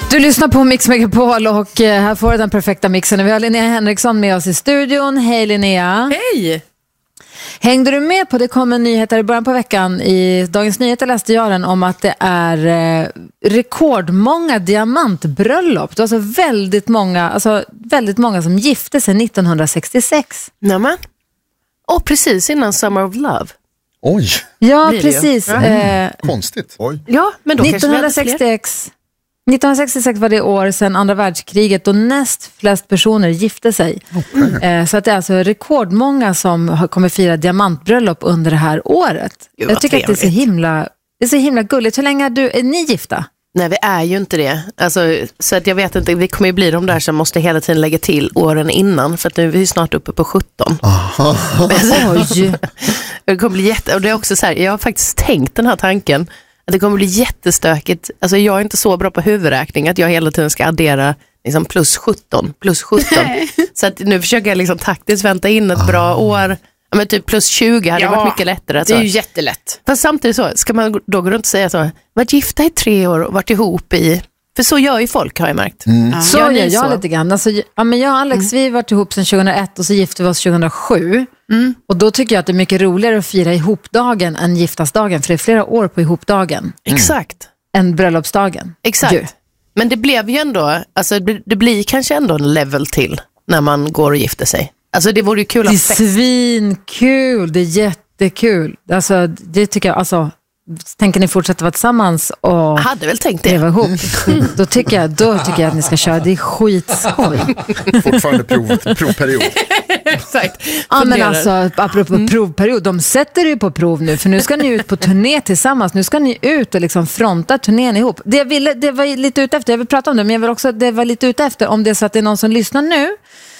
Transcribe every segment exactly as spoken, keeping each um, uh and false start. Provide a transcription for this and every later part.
Du lyssnar på Mix Megapol och här får du den perfekta mixen. Vi har Linnea Henriksson med oss i studion. Hej Linnea. Hej. Hängde du med på, det kom en nyheter i början på veckan i Dagens Nyheter läste jag den om att det är eh, rekordmånga diamantbröllop. Det var alltså väldigt många, alltså väldigt många som gifte sig nittonhundrasextiosex. Nämen. Och precis innan Summer of Love. Oj. Ja, precis. Mm. Eh, Konstigt. Oj. Ja, men då nittonhundrasextiosex nittonhundrasextiosex var det år sedan andra världskriget då näst flest personer gifte sig. Okay. Eh, så att det är alltså rekordmånga som har, kommer fira diamantbröllop under det här året. Gud, jag tycker trevligt. att det är så himla, det är så himla gulligt. Hur länge är, du, är ni gifta? Nej, vi är ju inte det. Alltså, så att jag vet inte, vi kommer ju bli de där som måste hela tiden lägga till åren innan. För att nu är vi snart uppe på sjutton. Oj. Det kommer bli jätte, och det är också så här, jag har faktiskt tänkt den här tanken. Att det kommer bli jättestökigt. Alltså jag är inte så bra på huvudräkning att jag hela tiden ska addera liksom plus sjutton, plus sjutton. Så att nu försöker jag liksom taktiskt vänta in ett bra år. Ja, men typ plus tjugo hade ja, varit mycket lättare. Alltså. Det är ju jättelätt. Fast samtidigt så, ska man då gå runt och säga så, varit gifta i tre år och varit ihop i... För så gör ju folk, har jag märkt. Mm. Ja. Så gör jag, jag lite grann. Alltså, ja, men jag och Alex, mm. vi har varit ihop sedan tjugohundraett och så gifte vi oss tjugohundrasju. Mm. Och då tycker jag att det är mycket roligare att fira ihopdagen än giftasdagen. För det är flera år på ihopdagen. Mm. Exakt. Än bröllopsdagen. Exakt. Ju. Men det blev ju ändå, alltså det, det blir kanske ändå en level till när man går och gifter sig. Alltså det vore ju kul att festa. Det är svinkul, det är jättekul. Alltså det tycker jag, alltså tänker ni fortsätta vara tillsammans och jag hade väl tänkt det. Leva ihop. Då tycker jag, då tycker jag att ni ska köra, det är skitskoj. Fortfarande prov, provperiod. Exakt. Ja, men alltså apropå mm. provperiod, de sätter ju på prov nu, för nu ska ni ut på turné tillsammans. Nu ska ni ut och liksom fronta turnén ihop. Det jag ville, det var lite ute efter, jag vill prata om det, men jag vill också, det var lite ute efter om det är så att det är någon som lyssnar nu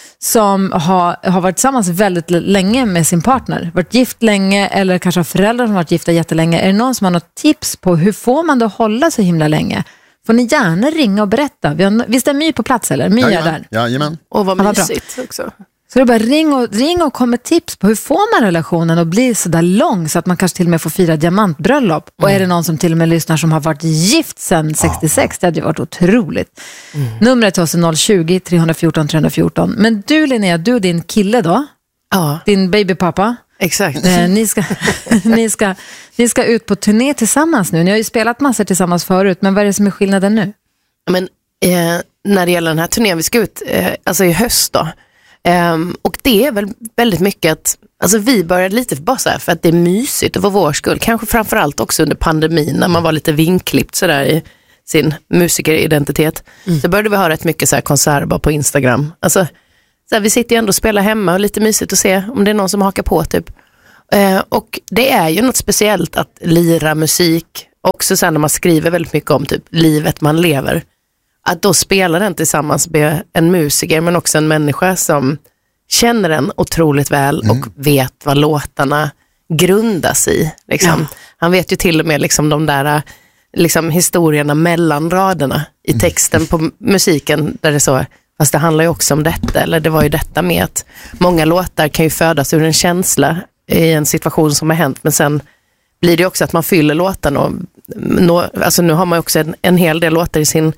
som har, har varit tillsammans väldigt länge med sin partner, varit gift länge eller kanske har föräldrar som har varit gifta jättelänge. Är det någon som har något tips på hur får man det hålla så himla länge? Får ni gärna ringa och berätta. Vi har, visst är My på plats eller? My är där. Jajamän. Och vad mysigt också. Så det är bara ring och, ring och kom med tips på hur får man relationen och bli så där lång så att man kanske till och med får fira diamantbröllop. Mm. Och är det någon som till och med lyssnar som har varit gift sedan sextiosex, oh. det hade ju varit otroligt. Mm. Numret till oss är noll tjugo, tre fjorton, tre fjorton. Men du Linnea, du och din kille då? Ja. Din babypappa. Exakt. Eh, ni, ska, ni, ska, ni ska ut på turné tillsammans nu. Ni har ju spelat massor tillsammans förut, men vad är det som är skillnaden nu? Men eh, när det gäller den här turnén, vi ska ut eh, alltså i höst då. Um, och det är väl väldigt mycket att alltså vi började lite för bara så här för att det är mysigt och för vår skull, kanske framförallt också under pandemin när man var lite vinklippt sådär i sin musikeridentitet. Mm. Så började vi ha rätt mycket så här konserter på Instagram. Alltså så här, vi sitter ju ändå och spelar hemma och lite mysigt att se om det är någon som hakar på typ. Uh, och det är ju något speciellt att lira musik också sen när man skriver väldigt mycket om typ livet man lever. Att då spela den tillsammans med en musiker men också en människa som känner den otroligt väl mm. och vet vad låtarna grundas i. Liksom. Ja. Han vet ju till och med liksom, de där liksom, historierna mellan raderna i texten på musiken där det så, fast det handlar ju också om detta, eller det var ju detta med att många låtar kan ju födas ur en känsla i en situation som har hänt, men sen blir det också att man fyller låten och nå, alltså nu har man också en, en hel del låtar i sin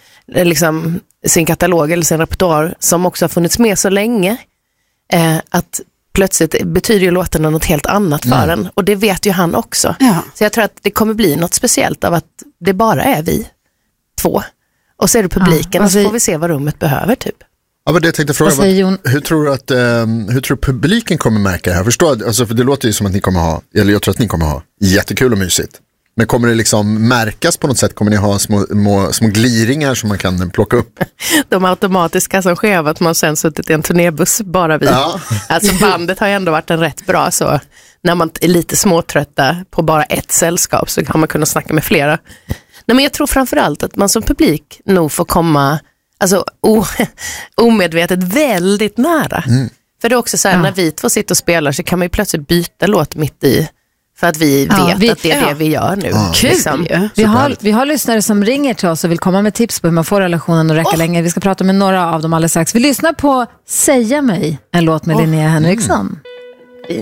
liksom sin katalog eller sin repertoar som också har funnits med så länge eh, att plötsligt betyder ju låtarna något helt annat för mm. en, och det vet ju han också. Ja. Så jag tror att det kommer bli något speciellt av att det bara är vi två och så är det publiken ja, alltså, och så får vi se vad rummet behöver typ. Ja, men det jag tänkte fråga var, hur tror du att um, hur tror du publiken kommer märka det här? Förstår, alltså, för det låter ju som att ni kommer ha, eller jag tror att ni kommer ha jättekul och mysigt. Men kommer det liksom märkas på något sätt? Kommer ni ha små, små, små gliringar som man kan plocka upp? De automatiska som sker att man sen suttit i en turnébuss bara vid. Ja. Alltså bandet har ju ändå varit en rätt bra så. När man är lite småtrötta på bara ett sällskap så kan man kunna snacka med flera. Nej, men jag tror framförallt att man som publik nog får komma alltså, o, omedvetet väldigt nära. Mm. För det är också så här, ja. När vi två sitter och spelar så kan man ju plötsligt byta låt mitt i. För att vi vet ja, vi, att det är ja. det vi gör nu. Ja. Kul liksom. Ja. Vi, har, vi har lyssnare som ringer till oss och vill komma med tips på hur man får relationen att räcka oh. länge. Vi ska prata med några av dem alldeles strax. Vi lyssnar på Säga mig, en låt med oh. Linnea Henriksson. Mm.